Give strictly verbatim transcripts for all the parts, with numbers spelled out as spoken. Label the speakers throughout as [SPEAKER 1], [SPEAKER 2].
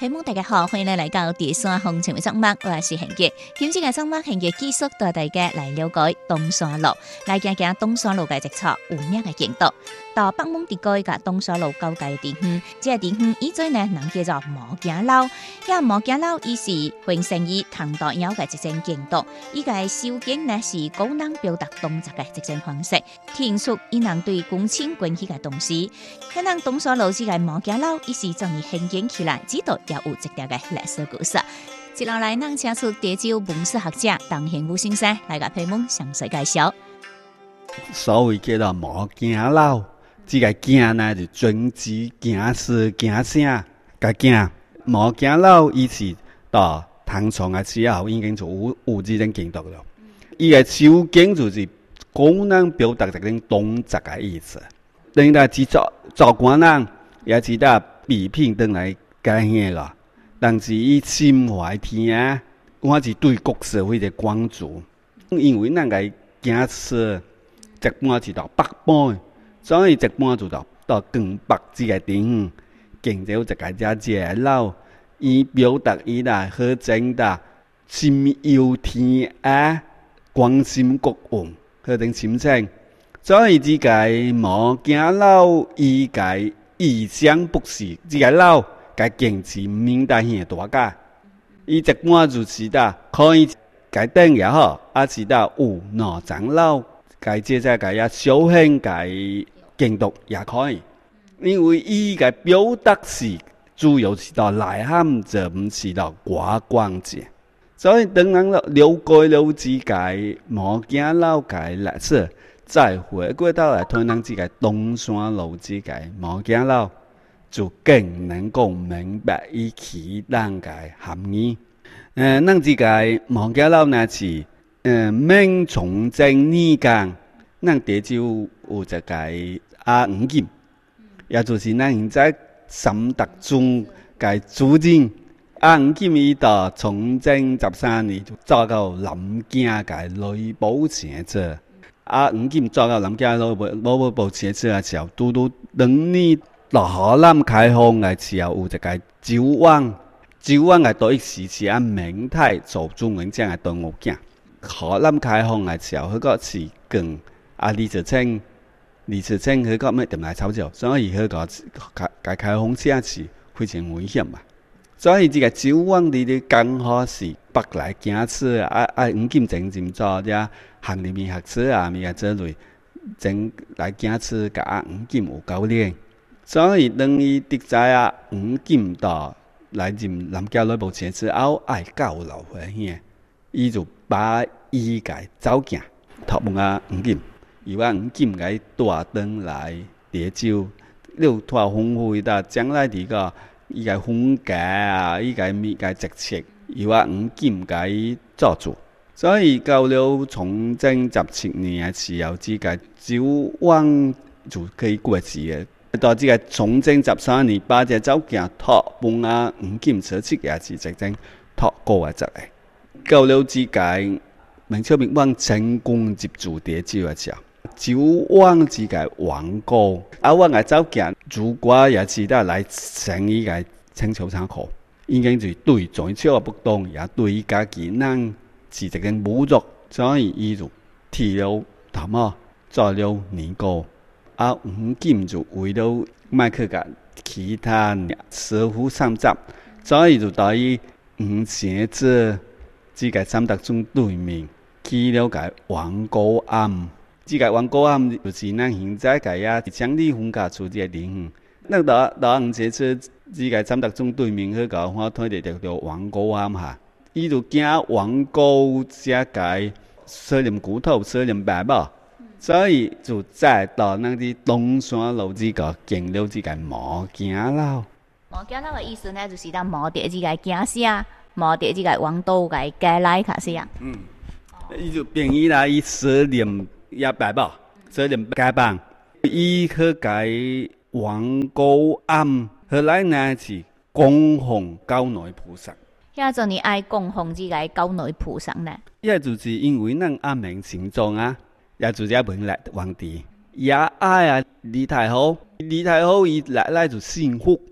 [SPEAKER 1] 朋友大家好，欢迎来到第三风情的节目，我是贤杰。今次嘅节目，贤杰继续带大家来了解东山路，来行行东山路嘅一处有名嘅景道。到北门地区嘅东山路交界嘅地方，这个地方以前呢人叫做毛镜楼，遐毛镜楼伊是形成于唐代以后嘅一种景道，伊嘅修建呢是古人表达动作嘅一种方式，体现出伊人对公卿关系嘅重视。可能东山路这个毛镜楼，伊是怎么兴建起来，知道也有一条嘅历史故事。接落来，咱请出地州文史学者邓宪武先生来个陪我详细介绍。
[SPEAKER 2] 所谓叫做毛镜楼。这个镜呢，就专指镜师、镜声个镜。毛镜楼以前到唐朝的时候，已经就有有这种景道了。伊个修建就是古人表达一种动作的意思。等到制作做官人也知道比拼等来改现了。但是伊心怀天啊，我是对国社会的关注，因为咱个镜师一般是到北方。所以一般就到到更北这个地方，建造一个遮遮楼，以表达伊啦好整的心忧天下、关心国运好种心情。所以这个毛镜楼伊个意象不是这个楼，个建筑唔免大遐大个，伊一般就是哒可以个顶也好，啊是哒有两层楼，个即在个也小型个。建筑也可以，因为伊个表达是主要是到内涵，就唔是到外观者。所以当然了，了解了这个毛镜楼个历史，再回过头来谈咱这个东山路这个毛镜楼，就更能够明白伊其中个含义。呃，咱这个毛镜楼呢是呃明崇祯年间。咱地州有一个阿黄金，也就是咱现在三德中个主人阿黄金，伊到崇祯十三年就走到南京个雷宝城做。阿黄金走到南京雷宝宝城做的时候，拄拄两年到河南开放的时候，有一个周王，周王个到一时是按明太祖朱元璋的端午节。河南开放的时候，迄个是更。啊，李自清，李自清佢个咩点来炒作，所以佢个开开开放车是非常危险嘛。所以这个周王你哋刚好是北来行车啊啊，黄金正正做啲行里面学车啊，咪啊之类，正来行车甲啊黄金有交连。所以当伊得知啊黄金到来任南京内部车之后，爱交流回去，伊就把伊个走行托问啊黄金。由啊黄金个带转来地州，了托丰富到将来伫个伊个风格啊，伊个咪个直切，由啊黄金个做主。所以到了崇祯十七年的时候，这个周王就可以过世个。到这个崇祯十三年，把这走行托问啊黄金车漆也是直正托过个则个。到了这个明朝明王成功入主地州的时候。周王这个王高，啊，我个走行，如果也是得来成伊个清朝参考，已经是对全朝不当，也对伊家己人是一个侮辱，所以伊就剃了头毛，做了年糕，啊，黄金就为了麦去甲其他师傅上集，所以就到伊黄蛇子这个三德宗对面起了个王高庵。这个王高庵就是咱现在个呀，乡里风格出这个地方。那到到黄蛇子这个三德宗对面迄个，我睇着叫做王高庵哈。伊就惊王高这个少年骨头、少年白毛，所以就再到那啲东山路这个建了这个毛镜楼。
[SPEAKER 1] 毛镜楼的意思呢，就是咱毛地这个镜声，毛地这个王道个街来开始啊。
[SPEAKER 2] 嗯，伊就变伊来伊少年。也白毛，少年街坊，伊去解王高庵，后来呢是供奉九内菩萨。
[SPEAKER 1] 遐阵你爱供奉这个九内菩萨呢？
[SPEAKER 2] 也就是因为咱阿明神宗啊，也就是文来皇帝，也爱啊李太后，李太后伊来来就幸福，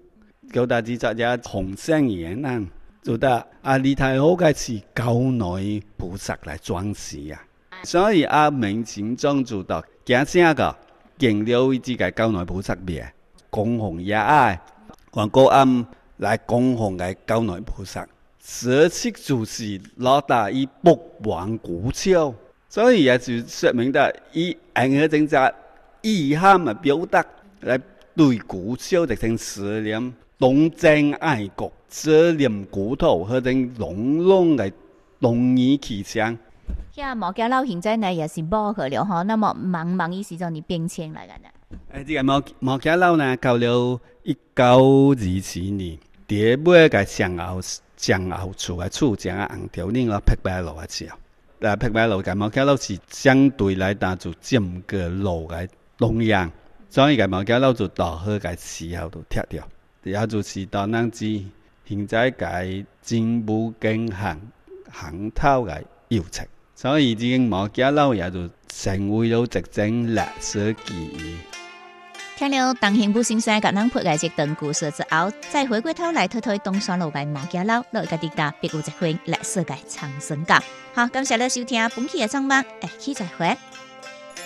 [SPEAKER 2] 叫大只只只红生言啊，就得啊李太后嘅是教内菩萨来装饰啊，所以啊明前宗就到行啥个敬了位置嘅教内菩萨面，供奉也爱，还个暗来供奉嘅教内菩萨。十七就是攞大以不亡古笑，所以也就说明得以硬嘅政策意涵嘅表达来对古笑直情思念东正爱国，思念古土，或者隆隆嘅动意气象。
[SPEAKER 1] 遐毛家老现在呢也是无去了吼，那么茫茫伊时阵你变迁来个呢？
[SPEAKER 2] 诶，这个毛毛家老呢，到了一九二四年，第尾个上后上后厝个厝正啊红条岭个碧白路个时候，啊碧白路个毛家老是相对来打就整个路个中央，所以个毛家老就到好个时候就拆掉，也就是到咱之现在个政府经行行头个要塞。所以已經毛家老也就成為了一種歷史記憶。
[SPEAKER 1] 聽了東興部先生甲咱鋪解這段故事之後，再回過頭來睇睇東山路嘅毛家老，落個啲家別有一番歷史嘅長生感。好，感謝你收聽本期嘅節目，下期再會。